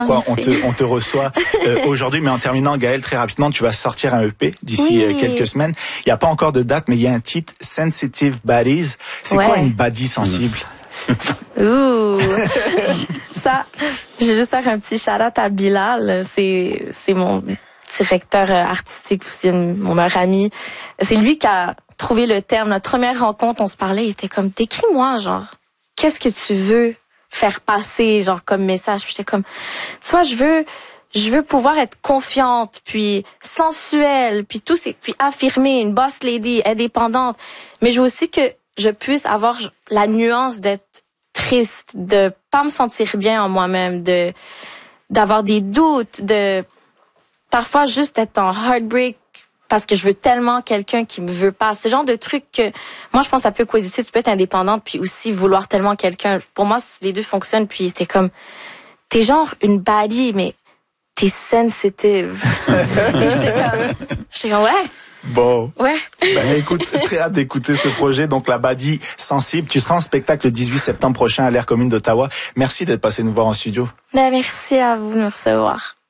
Quoi, on te reçoit aujourd'hui, mais en terminant, Gaëlle, très rapidement, tu vas sortir un EP d'ici quelques semaines. Il n'y a pas encore de date, mais il y a un titre, Sensitive Baddies. C'est quoi une baddie sensible? Ouh. Ça, je vais juste faire un petit shout-out à Bilal. C'est mon directeur artistique aussi, mon meilleur ami. C'est lui qui a trouvé le terme. Notre première rencontre, on se parlait, il était comme, décris-moi, genre, qu'est-ce que tu veux faire passer, genre, comme message. Puis j'étais comme, tu vois, je veux pouvoir être confiante, puis sensuelle, puis tout, puis affirmer, une boss lady, indépendante. Mais je veux aussi que je puisse avoir la nuance d'être triste, de pas me sentir bien en moi-même, d'avoir des doutes, de parfois juste être en heartbreak parce que je veux tellement quelqu'un qui me veut pas. Ce genre de truc que moi je pense que ça peut coexister. Tu peux être indépendante puis aussi vouloir tellement quelqu'un. Pour moi, les deux fonctionnent. Puis t'es genre une baddie, mais t'es sensitive. J'étais comme ouais. Bon. Ouais. Ben écoute, très hâte d'écouter ce projet. Donc la baddie sensible. Tu seras en spectacle le 18 septembre prochain à l'Air Commune d'Ottawa. Merci d'être passé nous voir en studio. Ben, merci à vous de me recevoir.